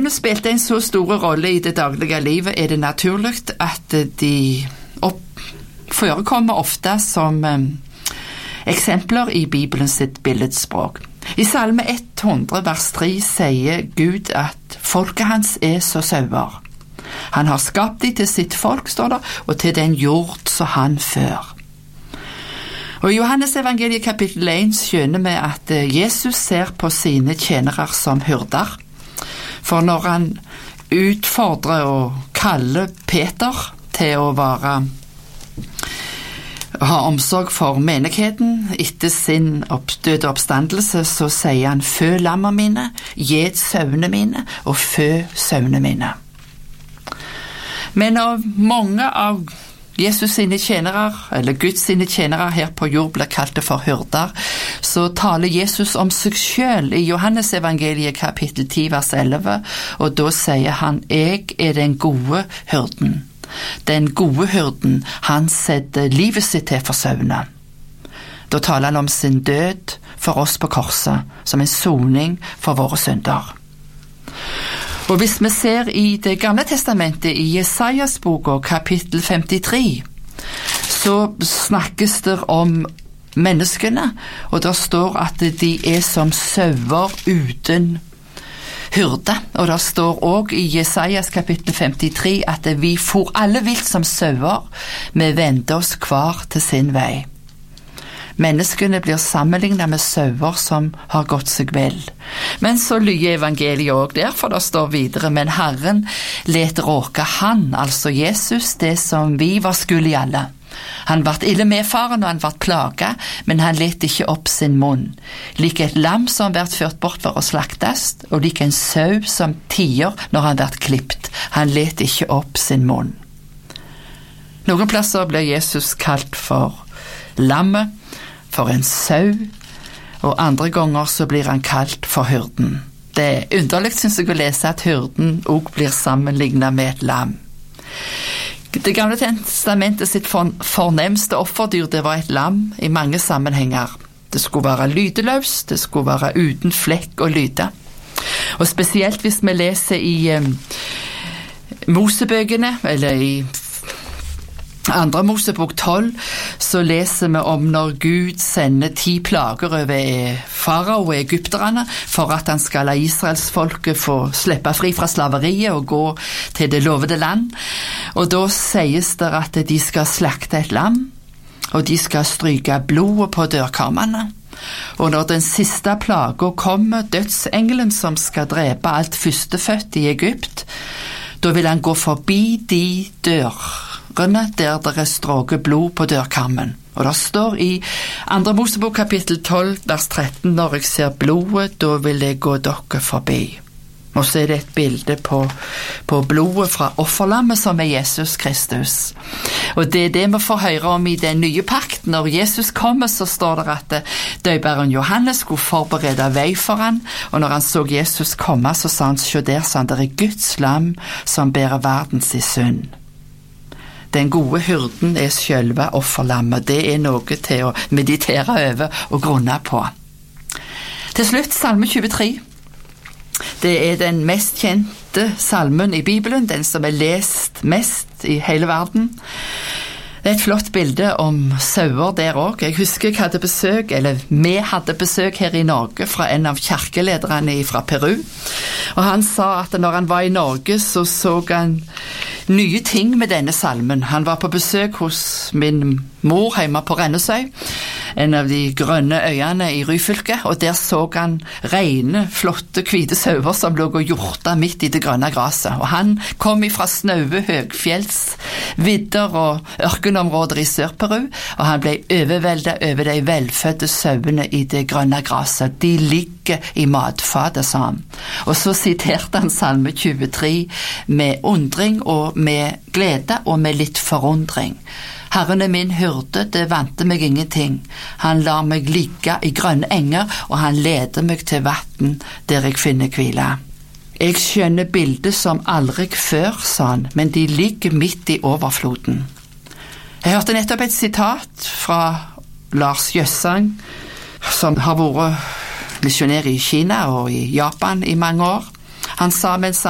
Sauene spilte en så stor rolle i det daglige livet, det naturlig at de forekommer ofte som eksempler i Bibelen sitt billedspråk. I Salme 100 vers 3 sier Gud at folket hans så sauer. Han har skapt de til sitt folk, står det, og til den jord som han før. Og i Johannes evangeliet kapittel 1 skjønner vi at Jesus ser på sine tjenere som hyrder. For når han utfordrer og kaller Peter til å ha omsorg for menigheten etter sin døde oppstandelse, så sier han: «Fø lammer mine, gjet sauene mine og fø sauene mine». Men når mange av Jesus sine tjenere, eller Guds sine tjenere her på jord blir kalt for hyrder, så taler Jesus om seg selv i Johannes evangeliet kapittel 10 vers 11, og da sier han: «Jeg den gode hyrden. Den gode hyrden, han setter livet sitt til for sauene». Da taler han om sin død for oss på korset, som en soning for våre synder. Og hvis vi ser i det gamle testamentet, i Jesajas boka, kapittel 53, så snakkes det om menneskene, og der står at de som sauer uten hyrde. Og der står også i Jesajas kapittel 53 at vi for alle vilt som sauer, vi vendte oss hver til sin vei. Menneskene blir sammenlignet med sauer som har gått seg vel. Men så lyder evangeliet også derfor det står videre: «Men Herren let råke han», altså Jesus, det som vi var skyld i alle. Han vart ille medfaren, og han vart plaga, men han let ikke opp sin munn. Lik et lam som vart ført bort for å slaktast, og lik en sau som tier når han vart klippt. Han let ikke opp sin munn. Noen plasser ble Jesus kalt for lammet, for en sau, og andre ganger så blir han kalt for hyrden. Det underlig, synes jeg, å lese at hyrden også blir sammenlignet med et lam. Det gamle testamentet sitt fornemste offerdyr, det var et lam i mange sammenhenger. Det skulle være lydeløst, det skulle være uten flekk og lyde. Og spesielt hvis vi leser i Mosebøkene, eller i Andre Mosebok 12, så leser vi om når Gud sender 10 plager over farao og egypterne for at han skal la Israelsfolket få slippe fri fra slaveriet og gå til det lovede land. Og da sies det at de skal slakte et lam, og de skal stryke blodet på dørkarmene. Og når den siste plagen kommer, dødsengelen som skal drepe alt førstefødt i Egypt, da vil han gå forbi de dørkarmene der det stråket blod på dørkarmen. Og det står i Andre Mosebok kapittel 12 vers 13: «Når jeg ser blodet, da vil jeg gå dere forbi». Og så det et bilde på blodet fra offerlammet som Jesus Kristus. Og det det vi får høre om i den nye pakt. Når Jesus kommer, så står det at døperen Johannes skulle forberede vei for han, og når han så Jesus komme, så sa han: «Se der, sånn, det Guds lam som bærer verdens synd». Den gode hyrden selve offerlammet. Det noe til å meditere over og grunne på. Til slutt, Salme 23. Det den mest kjente salmen i Bibelen, den som lest mest i hele verden. Det et flott bilde om sauer der også. Jeg husker jeg hadde besøk, eller vi hadde besøk her i Norge fra en av kirkelederne fra Peru. Og han sa at når han var i Norge, så han nye ting med denne salmen. Han var på besøk hos min mor hjemme på Rennesøy, en av de grønne øyene i Ryfylke, og der så han rene, flotte, hvite sauer som lå og hjorta midt i det grønne graset. Og han kom fra snaue høgfjells, vidder og ørkenområder i Sør-Peru, og han ble overveldet over de velfødde sauene i det grønne graset. De ligger i matfatet, sa han. Og så siterte han Salme 23 med undring og med glede og med litt forundring. Herren min hyrde, det vante meg ingenting. Han lar meg ligge i grønne enger, og han leder meg til vatten der jeg finner hvile. Jeg skjønner bildet som aldri før, sa han, men de ligger midt i overfloden. Jeg hørte nettopp et sitat fra Lars Jøssang, som har vært misjonær i Kina og i Japan i mange år. Han sa mens